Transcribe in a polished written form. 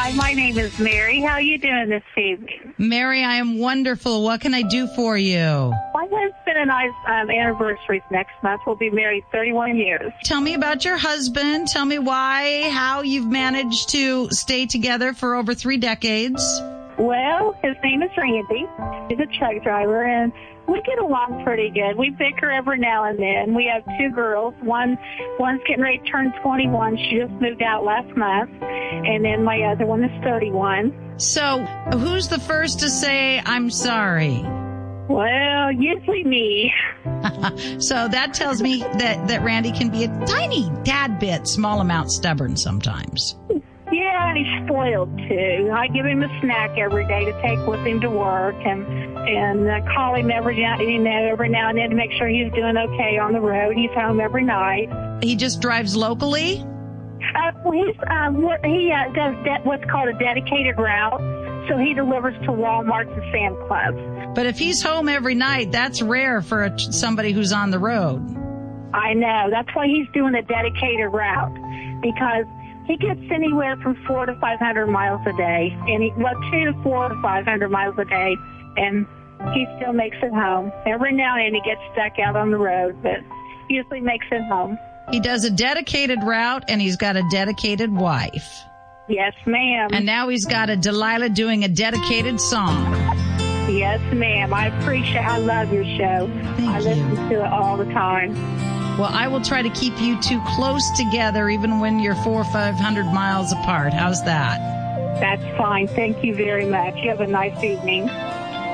Hi, my name is Mary. How are you doing this evening? Mary, I am wonderful. What can I do for you? My husband and I's anniversary next month. We'll be married 31 years. Tell me about your husband. Tell me how you've managed to stay together for over 3 decades. Well, his name is Randy. He's a truck driver, and we get along pretty good. We bicker every now and then. We have 2 girls. One's getting ready to turn 21. She just moved out last month. And then my other one is 31. So who's the first to say, I'm sorry? Well, usually me. So that tells me that Randy can be a tiny tad bit, small amount stubborn sometimes. Yeah, and he's spoiled too. I give him a snack every day to take with him to work, and call him every now and then to make sure he's doing okay on the road. He's home every night. He just drives locally? He does what's called a dedicated route, so he delivers to Walmart and Sam Clubs. But if he's home every night, that's rare for somebody who's on the road. I know. That's why he's doing a dedicated route, because he gets anywhere from 400 to 500 miles a day, and 200 to 400 to 500 miles a day, and he still makes it home. Every now and then he gets stuck out on the road, but usually makes it home. He does a dedicated route, and he's got a dedicated wife. Yes, ma'am. And now he's got a Delilah doing a dedicated song. Yes, ma'am. I love your show. I listen to it all the time. Well, I will try to keep you 2 close together even when you're 400 or 500 miles apart. How's that? That's fine. Thank you very much. You have a nice evening.